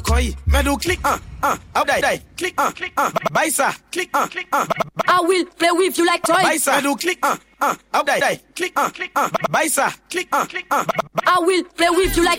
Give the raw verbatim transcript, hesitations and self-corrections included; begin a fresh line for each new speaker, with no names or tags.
koi. Me do click, uh, uh, up die, die, click, uh, click, uh, baisa, click, uh, click, uh,
I will play with you like toy.
Baisa, me do click, uh, uh, up die, die, click, uh, click, uh, baisa, click, uh, click, uh,
I will play with you like